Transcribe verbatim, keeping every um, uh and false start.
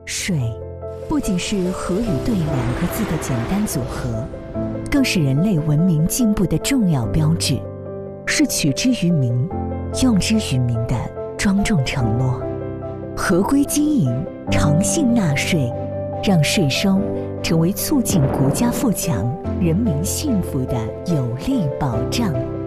税不仅是和与对两个字的简单组合，更是人类文明进步的重要标志，是取之于民、用之于民的庄重承诺。合规经营、诚信纳税，让税收成为促进国家富强、人民幸福的有力保障。